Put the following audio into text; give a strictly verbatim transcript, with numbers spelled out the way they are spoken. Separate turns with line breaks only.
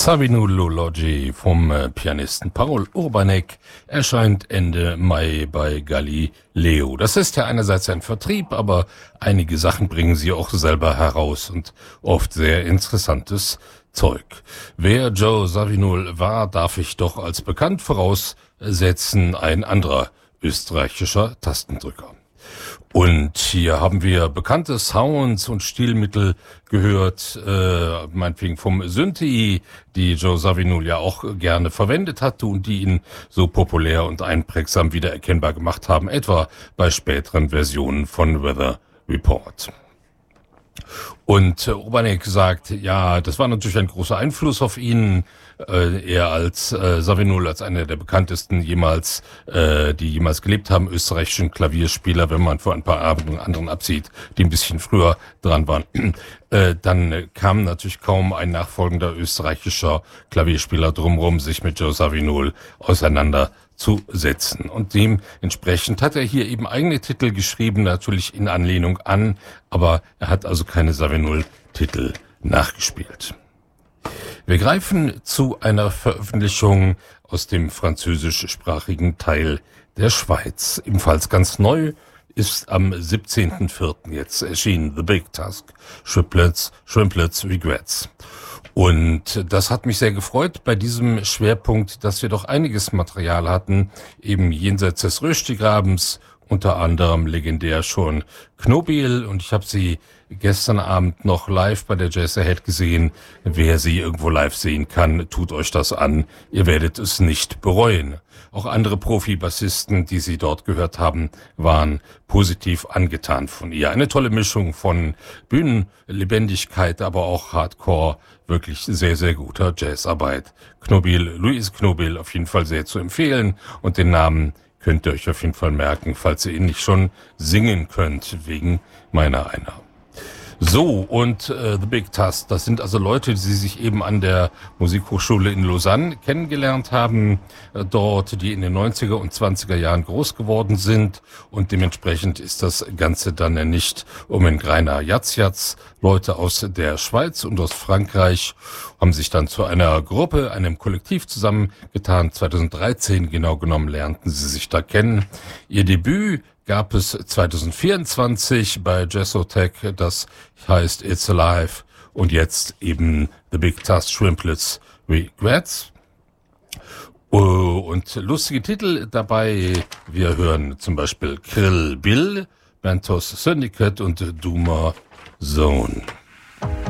Zawinul-Logi vom äh, Pianisten Parol Urbanek erscheint Ende Mai bei Galileo. Das ist ja einerseits ein Vertrieb, aber einige Sachen bringen sie auch selber heraus und oft sehr interessantes Zeug. Wer Joe Zawinul war, darf ich doch als bekannt voraussetzen, ein anderer österreichischer Tastendrücker. Und hier haben wir bekannte Sounds und Stilmittel gehört, äh, meinetwegen vom Synthi, die Joe Zawinul ja auch gerne verwendet hatte und die ihn so populär und einprägsam wiedererkennbar gemacht haben, etwa bei späteren Versionen von Weather Report. Und äh, Urbanek sagt, ja, das war natürlich ein großer Einfluss auf ihn, äh, er als äh, Zawinul, als einer der bekanntesten jemals, äh, die jemals gelebt haben, österreichischen Klavierspieler, wenn man vor ein paar anderen absieht, die ein bisschen früher dran waren. Äh, dann äh, kam natürlich kaum ein nachfolgender österreichischer Klavierspieler drumherum, sich mit Joe Zawinul auseinanderzusetzen. Und dementsprechend hat er hier eben eigene Titel geschrieben, natürlich in Anlehnung an, aber er hat also keine Zawinul-Titel nachgespielt. Wir greifen zu einer Veröffentlichung aus dem französischsprachigen Teil der Schweiz. Ebenfalls ganz neu ist am siebzehnten vierten jetzt erschienen The Big Task, Shrimplets, Shrimplets Regrets. Und das hat mich sehr gefreut bei diesem Schwerpunkt, dass wir doch einiges Material hatten, eben jenseits des Röstigrabens, unter anderem legendär schon Knobil, und ich habe sie gestern Abend noch live bei der Jazz Ahead gesehen. Wer sie irgendwo live sehen kann, tut euch das an. Ihr werdet es nicht bereuen. Auch andere Profi-Bassisten, die sie dort gehört haben, waren positiv angetan von ihr. Eine tolle Mischung von Bühnenlebendigkeit, aber auch Hardcore, wirklich sehr, sehr guter Jazzarbeit. Knobil, Louise Knobil, auf jeden Fall sehr zu empfehlen, und den Namen könnt ihr euch auf jeden Fall merken, falls ihr ihn nicht schon singen könnt, wegen meiner einer. So, und äh, The Big Task, das sind also Leute, die sich eben an der Musikhochschule in Lausanne kennengelernt haben, äh, dort, die in den neunziger und zwanziger Jahren groß geworden sind, und dementsprechend ist das Ganze dann nicht um ein Greiner Jatz-Jatz. Leute aus der Schweiz und aus Frankreich haben sich dann zu einer Gruppe, einem Kollektiv zusammengetan. zweitausenddreizehn genau genommen lernten sie sich da kennen. Ihr Debüt gab es zweitausendvierundzwanzig bei Jazzotech, das heißt It's Alive, und jetzt eben The Big Task, Shrimplets Regrets. Und lustige Titel dabei, wir hören zum Beispiel Krill Bill, Bantos Syndicate und Duma Zone.